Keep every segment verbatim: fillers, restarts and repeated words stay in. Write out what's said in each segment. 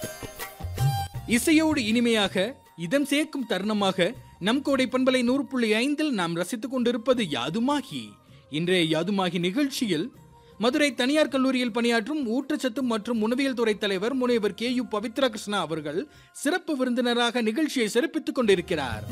இசையோடு இனிமையாக இதம் சேர்க்கும் தருணமாக நம் கோடை பண்பலை நூறு புள்ளி ஐந்தில் நாம் ரசித்துக் கொண்டிருப்பது யாதுமாகி. இன்றைய யாதுமாகி நிகழ்ச்சியில் மதுரை தனியார் கல்லூரியில் பணியாற்றும் ஊட்டச்சத்து மற்றும் உணவியல் துறை தலைவர் முனைவர் கே யு பவித்ரா கிருஷ்ணா அவர்கள் சிறப்பு விருந்தினராக நிகழ்ச்சியை சிறப்பித்துக் கொண்டிருக்கிறார்.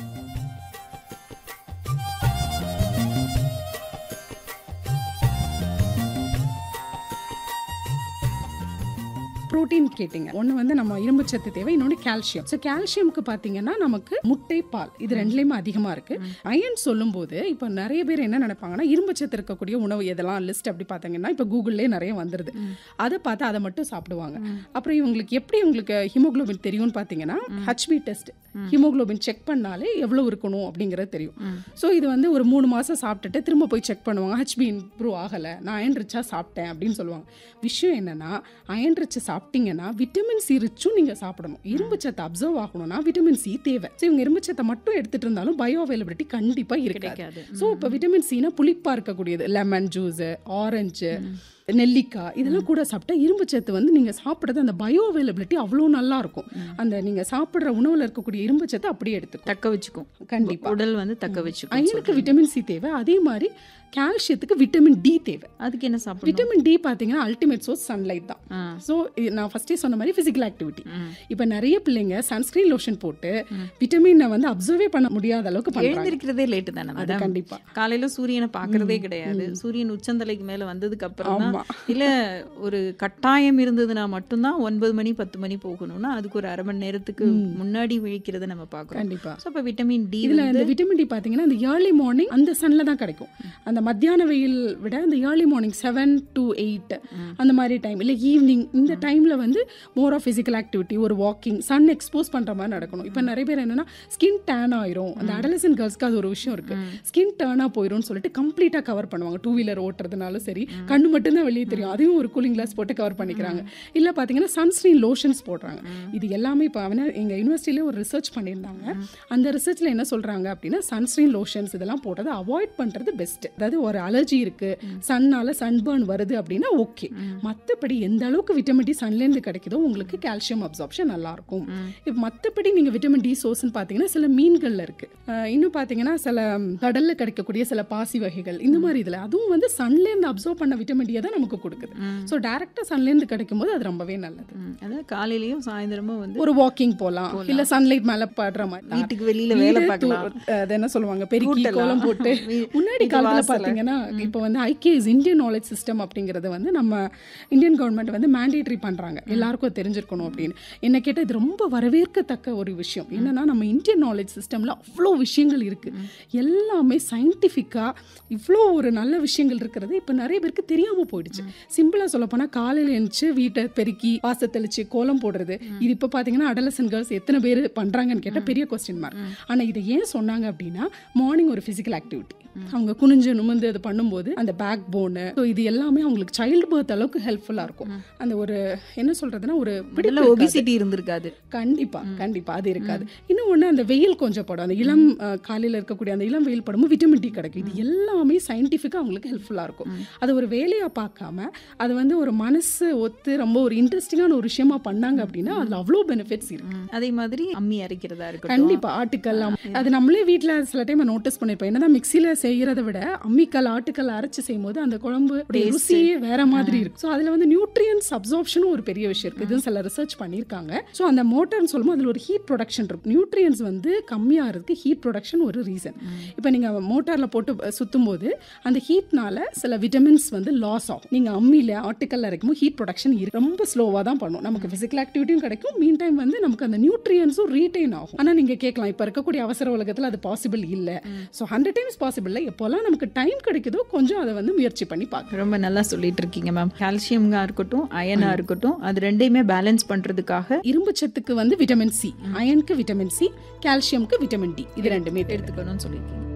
புரோட்டீன் கேட்டிங்க. ஒன்று வந்து நம்ம இரும்பு சத்து தேவை, இன்னொன்று கால்சியம். ஸோ கால்சியமுக்கு பார்த்தீங்கன்னா நமக்கு முட்டை, பால் இது ரெண்டுலேயுமே அதிகமாக இருக்குது. அயன் சொல்லும் போது இப்போ நிறைய பேர் என்ன நினைப்பாங்கன்னா இரும்பு சத்து இருக்கக்கூடிய உணவு எதெல்லாம் லிஸ்ட் அப்படி பார்த்தீங்கன்னா இப்போ கூகுள்லேயே நிறைய வந்துடுது. அதை பார்த்து அதை மட்டும் சாப்பிடுவாங்க. அப்புறம் இவங்களுக்கு எப்படி உங்களுக்கு ஹீமோகுளோபின் தெரியும்னு பார்த்தீங்கன்னா ஹெச்பி டெஸ்ட், ஹீமோகுளோபின் செக் பண்ணாலே எவ்வளோ இருக்கணும் அப்படிங்கிறது தெரியும். ஸோ இது வந்து ஒரு மூணு மாதம் சாப்பிட்டுட்டு திரும்ப போய் செக் பண்ணுவாங்க, ஹெச்பி இம்ப்ரூவ் ஆகலை, நான் அயன் ரிச்சா சாப்பிட்டேன் அப்படின்னு சொல்லுவாங்க. விஷயம் என்னன்னா அயன் ரிச்சு சாப்பிட்டீங்கன்னா விட்டமின் சி ரிச்சும் நீங்க சாப்பிடணும். இரும்பு சத்து அப்சர்வ் ஆகணும்னா விட்டமின் சி தேவை. இவங்க இரும்பு சத்தை மட்டும் எடுத்துட்டு இருந்தாலும் பயோ அவைலபிலிட்டி கண்டிப்பா இருக்காது. ஸோ இப்போ விட்டமின் சினா புளிப்பா இருக்கக்கூடியது, லெமன் ஜூஸ், ஆரஞ்சு, நெல்லிக்காய் இதெல்லாம் கூட சாப்பிட்டா இரும்பு சத்து வந்து நீங்க சாப்பிட்றது அந்த பயோ அவைலபிலிட்டி அவ்வளோ நல்லா இருக்கும். அந்த நீங்க சாப்பிட்ற உணவுல இருக்கக்கூடிய இரும்பு சத்து அப்படியே எடுத்துக்கும், தக்க வச்சுக்கும். கண்டிப்பா உடல் வந்து தக்க வச்சுக்கும். அயனுக்கு விட்டமின் சி தேவை, அதே மாதிரி கால்சியத்துக்கு விட்டமின் டி தேவை. அதுக்கு என்ன சாப்பிடணும்? விட்டமின் டி பார்த்தீங்கன்னா அல்டிமேட் சோர்ஸ் சன்லைட் தான். ஸோ நான் ஃபர்ஸ்டே சொன்ன மாதிரி ஃபிசிக்கல் ஆக்டிவிட்டி. இப்போ நிறைய பிள்ளைங்க சன்ஸ்கிரீன் லோஷன் போட்டு விட்டமினை வந்து அப்சர்வே பண்ண முடியாத அளவுக்கு எழுந்திருக்கிறதே லேட்டு தானே மேடம்? கண்டிப்பா காலையில சூரியனை பார்க்கறதே கிடையாது. சூரியன் உச்சந்தலைக்கு மேல வந்ததுக்கு அப்புறம் தான் இல்ல ஒரு கட்டாயம் இருந்ததுன்னா மட்டும்தான் ஒன்பது மணி பத்து மணி போகணும்னா அதுக்கு ஒரு அரை மணி நேரத்துக்கு முன்னாடி விழிக்கிறத நம்ம பார்க்கறோம். கண்டிப்பா. ஸோ அப்போ விட்டமின் டி, இதுல இந்த விட்டமின் டி பார்த்தீங்கன்னா அந்த ஏர்லி மார்னிங் அந்த சன்ல தான் கிடைக்கும். அந்த மத்தியான வெயில் விட அந்த early morning seven to eight அந்த மாதிரி டைம், இல்லை ஈவினிங் இந்த டைம்ல வந்து மோர் ஆஃப் ஃபிசிக்கல் ஆக்டிவிட்டி, ஒரு வாக்கிங், சன் எக்ஸ்போஸ் பண்ற மாதிரி நடக்கணும். இப்போ நிறைய பேர் என்னன்னா ஸ்கின் டேன் ஆயிரும், அந்த அடலசன் கேர்ள்ஸ்க்கு அது ஒரு விஷயம் இருக்கு, ஸ்கின் டேர்னா போயிரும் சொல்லிட்டு கம்ப்ளீட்டா கவர் பண்ணுவாங்க. டூ வீலர் ஓட்டுறதுனாலும் சரி, கண்ணு மட்டும் தான் வெளியே தெரியும், அதையும் ஒரு கூலிங் கிளாஸ் போட்டு கவர் பண்ணிக்கிறாங்க. இல்லை பார்த்தீங்கன்னா சன்ஸ்கிரீன் லோஷன்ஸ் போடுறாங்க. இது எல்லாமே இப்போ அவன எங்க யூனிவர்சிட்டியிலே ஒரு ரிசர்ச் பண்ணியிருந்தாங்க. அந்த ரிசர்ச்ல என்ன சொல்றாங்க அப்படின்னா சன்ஸ்கிரீன் லோஷன்ஸ் இதெல்லாம் போட்டதை அவாய்ட் பண்றது பெஸ்ட். அதாவது ஒரு அலர்ஜி இருக்கு, சன்னால சன்பர்ன் வருது அப்படின்னா ஓகே, மற்றபடி எந்த அளவுக்கு விட்டமின் டி சன்லேருந்து கிடைக்குதோ உங்களுக்கு கால்சியம் அப்சார்ப்ஷன் நல்லா இருக்கும். இப்போ மற்றபடி நீங்க விட்டமின் டி சோர்ஸ்ன்னு பார்த்தீங்கன்னா சில மீன்கள்ல இருக்கு, இன்னும் பார்த்தீங்கன்னா சில கடல்ல கிடைக்கக்கூடிய சில பாசி வகைகள் இந்த மாதிரி இதில் அதுவும் வந்து சன்லேருந்து அப்சர்வ் பண்ண விட்டமின் டியை தான் நமக்கு கொடுக்குது. ஸோ டைரக்டா சன்லேருந்து கிடைக்கும் போது அது ரொம்பவே நல்லது. அதாவது காலையிலயும் சாயந்தரமும் வந்து ஒரு வாக்கிங் போகலாம், இல்ல சன்லைட் மேல படுற மாதிரி, வீட்டுக்கு வெளியில வேலை பார்க்கலாம். அது என்ன சொல்லுவாங்க, பெருக்கி கோலம் போட்டு. முன்னாடி காலத்துல பாத்தீங்கன்னா இப்போ வந்து ஐகேஎஸ் இந்தியன் நாலேஜ் சிஸ்டம் அப்படிங்கறது வந்து நம்ம இந்தியன் கவர்மெண்ட் வந்து மேண்டேட்டரி பண்றாங்க, எல்லாருக்கும் தெரிஞ்சிருக்கணும் அப்படின்னு. என்ன கேட்டால் இது ரொம்ப வரவேற்கத்தக்க ஒரு விஷயம். என்னன்னா நம்ம இந்தியன் நாலேஜ் சிஸ்டம்ல அவ்வளோ விஷயங்கள் இருக்கு, எல்லாமே சயின்டிஃபிக்கா இவ்வளோ ஒரு நல்ல விஷயங்கள் இருக்கிறது இப்போ நிறைய பேருக்கு தெரியாம போயிடுச்சு. சிம்பிளா சொல்ல போனா காலையில எழுந்துச்சு வீட்டை பெருக்கி வாச தெளிச்சு கோலம் போடுறது, இது இப்போ பார்த்தீங்கன்னா அடலசன் கேர்ள்ஸ் எத்தனை பேர் பண்றாங்கன்னு கேட்டால் பெரிய கொஸ்டின் மார்க். ஆனால் இதை ஏன் சொன்னாங்க அப்படின்னா மார்னிங் ஒரு ஃபிசிக்கல் ஆக்டிவிட்டி, அவங்க குனிஞ்சு நிமிந்து அது பண்ணும்போது அந்த பேக் போனு, ஸோ இது எல்லாமே அவங்களுக்கு சைல்டு பர்த் அளவுக்கு ஹெல்ப்ஃபுல்லா இருக்கும். அந்த ஒரு என்ன சொல்றதுன்னா ஒரு ஒபிசிட்டி இருந்திருக்காது. கண்டிப்பா கண்டிப்பா அது இருக்காது. இன்னும் ஒன்று அந்த வெயில் கொஞ்சம் படும், அந்த இளம் காலையில் இருக்கக்கூடிய அந்த இளம் வெயில் படும்போது விட்டமின் டி கிடைக்கும். இது எல்லாமே சயின்டிஃபிக்காக அவங்களுக்கு ஹெல்ப்ஃபுல்லா இருக்கும். அது ஒரு வேலையா பார்க்காம அது வந்து ஒரு மனசு ஒத்து ரொம்ப ஒரு இன்ட்ரெஸ்டிங்கான ஒரு விஷயமா பண்ணாங்க அப்படின்னா அதுல அவ்வளோ பெனிஃபிட்ஸ் இருக்கு. அதே மாதிரி அம்மி அரைக்கிறதா இருக்கு, கண்டிப்பா ஆட்டுக்கல் அது நம்மளே வீட்டில் சில டைம் நோட்டீஸ் பண்ணிருப்போம். என்னதான் மிக்சியில செய்யறதை விட அம்மிக்கல் ஆட்டுக்கல் அரைச்சு செய்யும் போது அந்த குழம்பு ருசியே வேற மாதிரி இருக்கு. ஸோ அதுல வந்து நியூட்ரியன்ஸ் அப்சார்ப்ஷனும் ஒரு பெரிய விஷயம் இருக்கு. இதுவும் சில ரிசர்ச் பண்ணிருக்காங்க. ஸோ அந்த மோட்டர்னு சொல்லும்போது அதுல ஒரு ஹீட் ப்ரொடக்ஷன் இருக்கு. நியூட்ரியன்ஸ் வந்து கம்மியாகிறதுக்கு ஹீட் ப்ரொடக்ஷன் ஒரு ரீசன். இப்போ நீங்க மோட்டார்ல போட்டு சுத்தும் போது அந்த ஹீட்னால சில விட்டமின்ஸ் வந்து லாஸ் ஆகும். நீங்க அம்மியில ஆட்டுக்கல்ல அரைக்கும் போது ஹீட் ப்ரொடக்ஷன் ரொம்ப ஸ்லோவா தான் பண்ணும். நமக்கு பிசிக்கல் ஆக்டிவிட்டியும் கிடைக்கும், மீன் டைம் வந்து நமக்கு அந்த நியூட்ரியன்ஸும் ரீட்டைன் ஆகும். ஆனா நீங்க கேட்கலாம் இப்ப இருக்கக்கூடிய அவசர உலகத்துல அது பாசிபிள் இல்ல. ஸோ ஹண்ட்ரட் டைம்ஸ் பாசிபிள் இல்லை. எப்போல்லாம் நமக்கு டைம் கிடைக்குதோ கொஞ்சம் அதை வந்து முயற்சி பண்ணி பார்க்க. ரொம்ப நல்லா சொல்லிட்டு இருக்கீங்க மேம். கால்சியம்கா இருக்கட்டும் அயனா இருக்கட்டும் அது ரெண்டையுமே பேலன்ஸ் பண்றதுக்காக இரும்பு சத்துக்கு வந்து vitamin C, அயனுக்கு vitamin C, கால்சியம்க்கு vitamin D, இது ரெண்டுமே எடுத்துக்கணும்னு சொல்லியிருக்கீங்க.